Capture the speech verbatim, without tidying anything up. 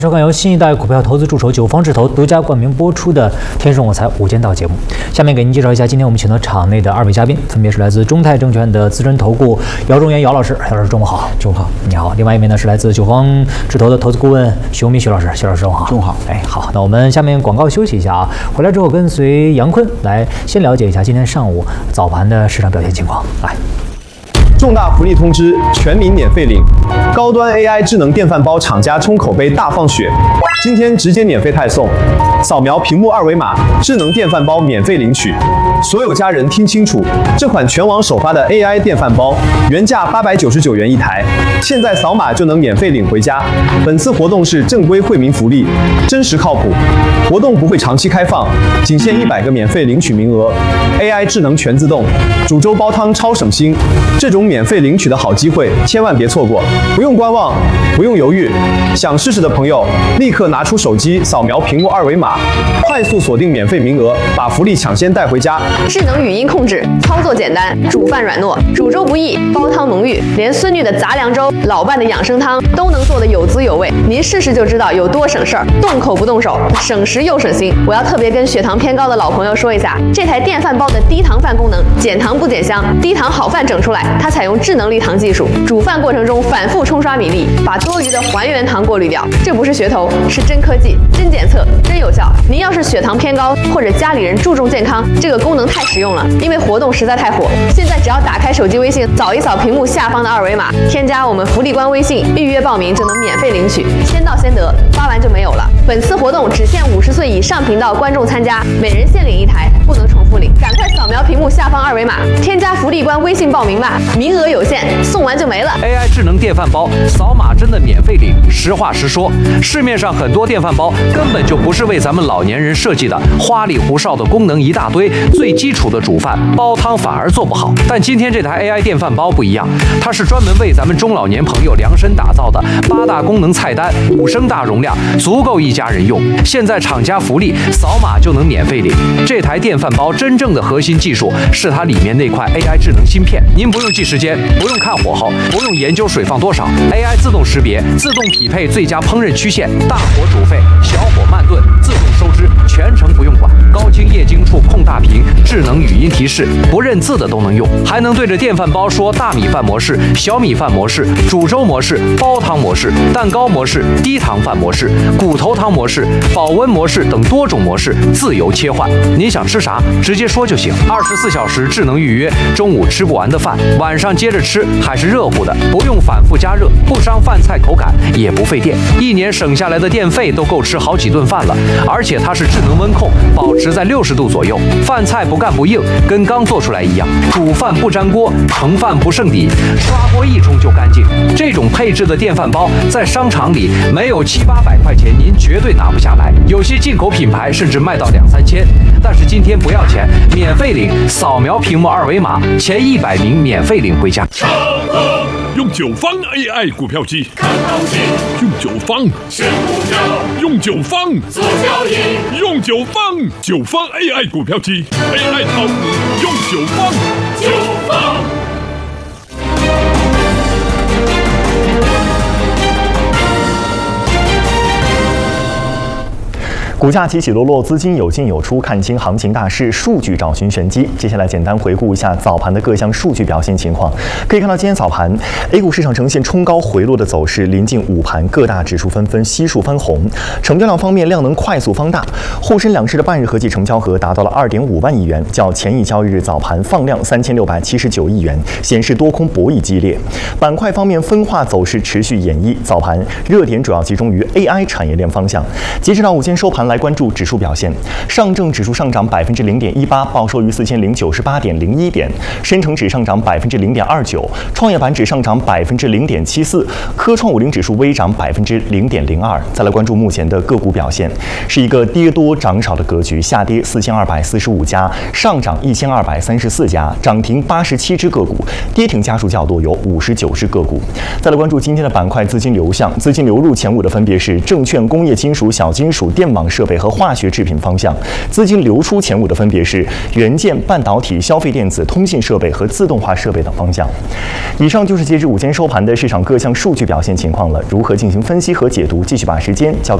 收看由新一代股票投资助手九方智投独家冠名播出的《天生我材无间道》节目。下面给您介绍一下今天我们请到场内的二位嘉宾，分别是来自中泰证券的资深投顾姚仲元姚老师，姚老师中午好。 中午好， 你好。另外一位呢是来自九方智投的投资顾问徐永明徐老师，徐老师中午好。 中午好。 哎，好，那我们下面广告休息一下啊，回来之后跟随杨坤来先了解一下今天上午早盘的市场表现情况。来。 重大福利通知，全民免费领高端 A I 智能电饭煲厂家冲口碑大放血，今天直接免费派送，扫描屏幕二维码，智能电饭煲免费领取。所有家人听清楚，这款全网首发的 A I 电饭煲原价八百九十九元一台，现在扫码就能免费领回家。本次活动是正规惠民福利，真实靠谱，活动不会长期开放，仅限一百个免费领取名额。A I 智能全自动，煮粥煲汤超省心，这种免费领取的好机会，千万别错过！不用观望，不用犹豫，想试试的朋友，立刻拿出手机扫描屏幕二维码，快速锁定免费名额，把福利抢先带回家。 智能语音控制，操作简单，煮饭软糯，煮粥不易，煲汤浓郁，连孙女的杂粮粥、老伴的养生汤都能做得有滋有味。您试试就知道有多省事儿，动口不动手，省时又省心。我要特别跟血糖偏高的老朋友说一下，这台电饭煲的低糖饭功能，减糖不减香，低糖好饭整出来。它采用智能立糖技术，煮饭过程中反复冲刷米粒，把多余的还原糖过滤掉。这不是噱头，是真科技、真检测、真有效。您要是血糖偏高，或者家里人注重健康，这个功能太实用了，因为活动实在太火。现在只要打开手机微信，扫一扫屏幕下方的二维码，添加我们福利官微信，预约报名就能免费领取，先到先得，发完就没有了。本次活动只限五十岁以上频道观众参加，每人限领一台，不能重复领。赶快扫描屏幕下方二维码，添加福利官微信报名吧，名额有限，送完就没了。 A I 智能电饭煲，扫码真的免费领。实话实说，市面上很多电饭煲根本就不是为咱们老年人设计的，花里胡哨的功能一大堆，最基础的煮饭煲汤反而做不好。但今天这台 A I 电饭煲不一样，它是专门为咱们中老年朋友量身打造的，八大功能菜单，五升大容量，足够一家人用。现在厂家福利，扫码就能免费领。这台电饭煲真正的核心技术是它里面那块 A I 智能芯片，您不用记时间，不用看火候，不用研究水放多少 ，A I 自动识别，自动匹配最佳烹饪曲线，大火煮沸，小火慢炖，自动收汁，全程不用管。高清液晶触控大屏，智能语音提示，不认字的都能用，还能对着电饭煲说大米饭模式、小米饭模式、煮粥模式、煲汤模式、蛋糕模式、低糖饭模式、骨头汤模式、保温模式等多种模式自由切换。您想吃啥，直接说就行，二十四小时智能预约。中午吃不完的饭，晚上接着吃，还是热乎的，不用反复加热，不伤饭菜口感，也不费电，一年省下来的电费都够吃好几顿饭了。而且它是智能温控，保持在六十度左右，饭菜不干不硬，跟刚做出来一样。煮饭不粘锅，盛饭不剩底，刷锅一冲就干净。这种配置的电饭煲在商场里没有七八百块钱，您绝对拿不下来。有些进口品牌甚至卖到两三千，但是今天不要钱，免费领，扫描屏幕二维码，前一百名免费领回家。 用九方 A I 股票机看行情，用九方选股票，用九方做交易，用九方九方 A I 股票机 A I 炒股，用九方九方。 股价起起落落，资金有进有出，看清行情大势，数据找寻玄机。接下来简单回顾一下早盘的各项数据表现情况。可以看到，今天早盘 A 股市场呈现冲高回落的走势，临近午盘，各大指数纷纷悉数翻红。成交量方面，量能快速放大，沪深两市的半日合计成交额达到了二点五万亿元，较前一交易日早盘放量三千六百七十九亿元，显示多空博弈激烈。板块方面，分化走势持续演绎，早盘热点主要集中于 A I 产业链方向。截止到午间收盘。来关注指数表现，上证指数上涨百分之零点一八，报收于四千零九十八点零一点；深成指上涨百分之零点二九，创业板指上涨百分之零点七四，科创五零指数微涨百分之零点零二。再来关注目前的个股表现，是一个跌多涨少的格局，下跌四千二百四十五家，上涨一千二百三十四家，涨停八十七只个股，跌停家数较多，有五十九只个股。再来关注今天的板块资金流向，资金流入前五的分别是证券、工业金属、小金属、电网设。 设备和化学制品方向。资金流出前五的分别是元件、半导体、消费电子、通信设备和自动化设备等方向。以上就是截至午间收盘的市场各项数据表现情况了。如何进行分析和解读？继续把时间交给